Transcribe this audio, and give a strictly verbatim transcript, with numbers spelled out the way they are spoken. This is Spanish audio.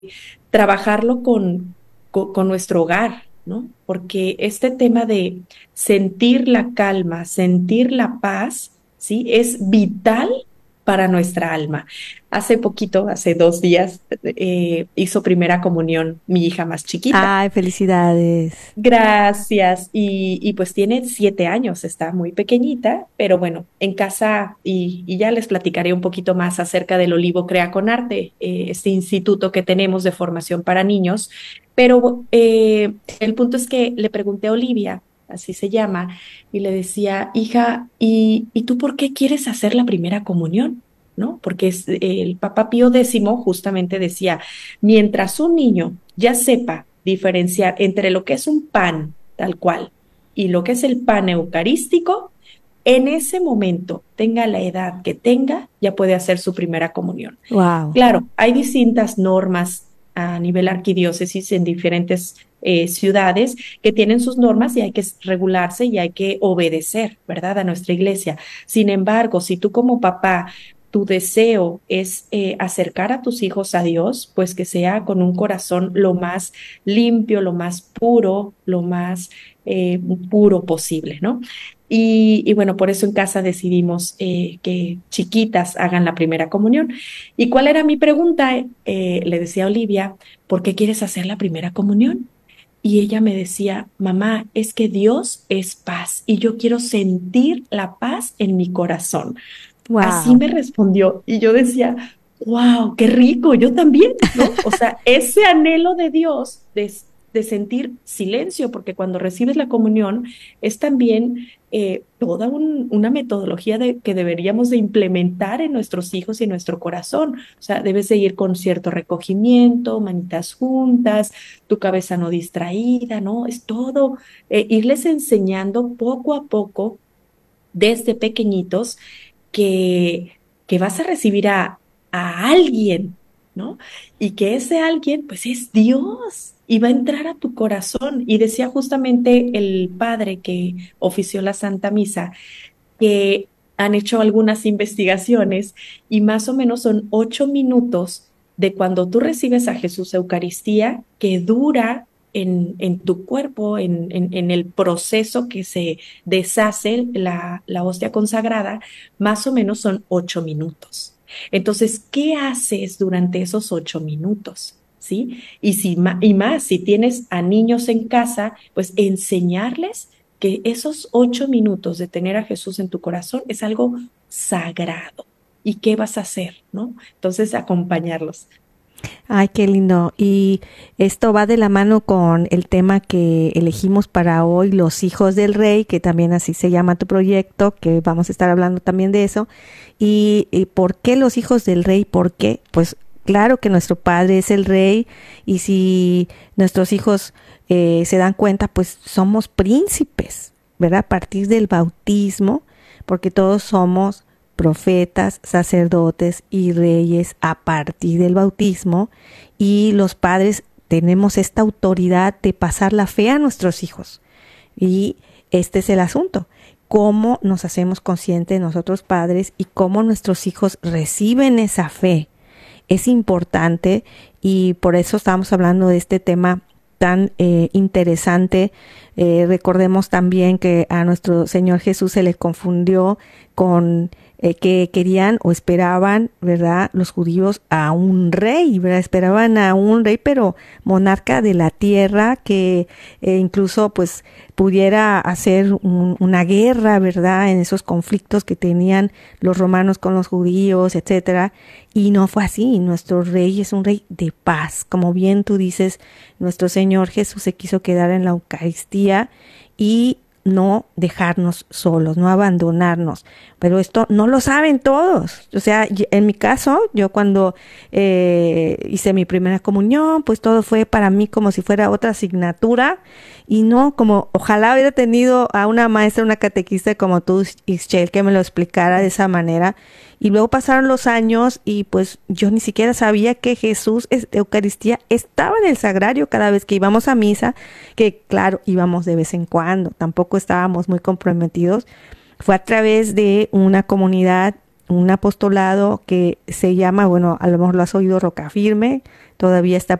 trabajarlo con, con, con nuestro hogar, ¿no? Porque este tema de sentir la calma, sentir la paz, ¿sí? Es vital para nuestra alma. Hace poquito, hace dos días, eh, hizo primera comunión mi hija más chiquita. Ay, felicidades. Gracias. Y, y pues tiene siete años, está muy pequeñita, pero bueno, en casa y, y ya les platicaré un poquito más acerca del Olivo Crea con Arte, eh, este instituto que tenemos de formación para niños. Pero eh, el punto es que le pregunté a Olivia, así se llama, y le decía, hija, ¿y, y tú por qué quieres hacer la primera comunión? ¿No? Porque es, el Papa Pío décimo justamente decía, mientras un niño ya sepa diferenciar entre lo que es un pan tal cual y lo que es el pan eucarístico, en ese momento, tenga la edad que tenga, ya puede hacer su primera comunión. Wow. Claro, hay distintas normas a nivel arquidiócesis en diferentes eh, ciudades que tienen sus normas y hay que regularse y hay que obedecer, ¿verdad? A nuestra iglesia. Sin embargo, si tú como papá, tu deseo es eh, acercar a tus hijos a Dios, pues que sea con un corazón lo más limpio, lo más puro, lo más eh, puro posible, ¿no? Y, y, bueno, por eso en casa decidimos eh, que chiquitas hagan la primera comunión. ¿Y cuál era mi pregunta? Eh, le decía a Olivia, ¿por qué quieres hacer la primera comunión? Y ella me decía, mamá, es que Dios es paz y yo quiero sentir la paz en mi corazón. Así Wow. me respondió y yo decía, wow, qué rico, yo también, ¿no? O sea, ese anhelo de Dios de, de sentir silencio, porque cuando recibes la comunión es también eh, toda un- una metodología de, que deberíamos de implementar en nuestros hijos y en nuestro corazón. O sea, debes de ir con cierto recogimiento, manitas juntas, tu cabeza no distraída, ¿no? Es todo, eh, irles enseñando poco a poco desde pequeñitos que, que vas a recibir a, a alguien, ¿no? Y que ese alguien, pues es Dios y va a entrar a tu corazón. Y decía justamente el padre que ofició la Santa Misa, que han hecho algunas investigaciones y más o menos son ocho minutos de cuando tú recibes a Jesús Eucaristía que dura en, en tu cuerpo, en, en, en el proceso que se deshace la, la hostia consagrada, más o menos son ocho minutos. Entonces, ¿qué haces durante esos ocho minutos? ¿Sí? Y, si, y más, si tienes a niños en casa, pues enseñarles que esos ocho minutos de tener a Jesús en tu corazón es algo sagrado. ¿Y qué vas a hacer, no? Entonces, acompañarlos. Ay, qué lindo. Y esto va de la mano con el tema que elegimos para hoy, los hijos del rey, que también así se llama tu proyecto, que vamos a estar hablando también de eso. Y, y ¿por qué los hijos del rey? ¿Por qué? Pues claro que nuestro padre es el rey y si nuestros hijos eh, se dan cuenta, pues somos príncipes, ¿verdad? A partir del bautismo, porque todos somos profetas, sacerdotes y reyes a partir del bautismo y los padres tenemos esta autoridad de pasar la fe a nuestros hijos. Y este es el asunto, cómo nos hacemos conscientes nosotros padres y cómo nuestros hijos reciben esa fe. Es importante y por eso estamos hablando de este tema tan eh, interesante. Eh, recordemos también que a nuestro Señor Jesús se le confundió con eh, que querían o esperaban, ¿verdad? Los judíos a un rey, ¿verdad? Esperaban a un rey, pero monarca de la tierra que eh, incluso pues pudiera hacer un, una guerra, ¿verdad? En esos conflictos que tenían los romanos con los judíos, etcétera. Y no fue así. Nuestro rey es un rey de paz. Como bien tú dices, nuestro Señor Jesús se quiso quedar en la Eucaristía y no dejarnos solos, no abandonarnos. Pero esto no lo saben todos. O sea, en mi caso, yo cuando eh, hice mi primera comunión, pues todo fue para mí como si fuera otra asignatura y no como ojalá hubiera tenido a una maestra, una catequista como tú, Ischel, que me lo explicara de esa manera. Y luego pasaron los años y pues yo ni siquiera sabía que Jesús, de Eucaristía, estaba en el sagrario cada vez que íbamos a misa, que claro, íbamos de vez en cuando, tampoco estábamos muy comprometidos. Fue a través de una comunidad un apostolado que se llama, bueno, a lo mejor lo has oído, Roca Firme, todavía está